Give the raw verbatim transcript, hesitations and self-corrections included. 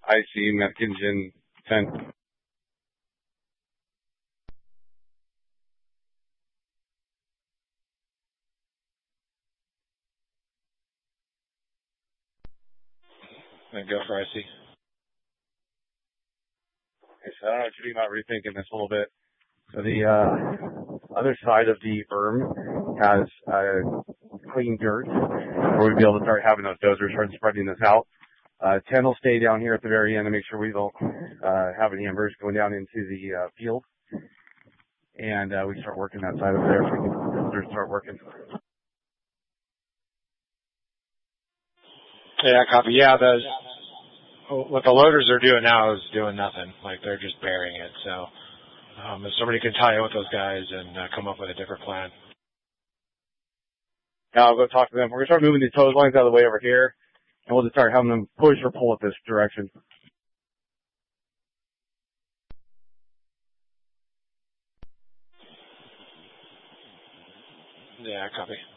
I C, Meskinden ten. Then go for I C. Okay, so I don't know what you mean about rethinking this a little bit. So the uh, other side of the berm has uh, clean dirt where we'd be able to start having those dozers start spreading this out. Uh, ten will stay down here at the very end to make sure we don't uh, have any embers going down into the uh, field. And uh, we start working that side over there so we can dozers start working. Yeah, copy. Yeah, the, what the loaders are doing now is doing nothing. Like, they're just burying it. So um, if somebody can tie in with those guys and uh, come up with a different plan. Now I'll go talk to them. We're going to start moving these hose lines out of the way over here, and we'll just start having them push or pull at this direction. Yeah, copy.